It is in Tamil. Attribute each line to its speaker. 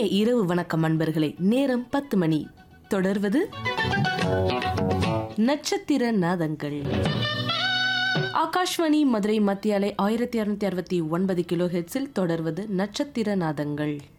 Speaker 1: இரவு வணக்கம் அன்பர்களே. நேரம் 10 மணி. தொடர்வது நட்சத்திர நாதங்கள். ஆகாஷ்வாணி மதுரை மத்திய அலை 1669 கிலோ ஹெர்ட்ஸில் தொடர்வது நட்சத்திர நாதங்கள்.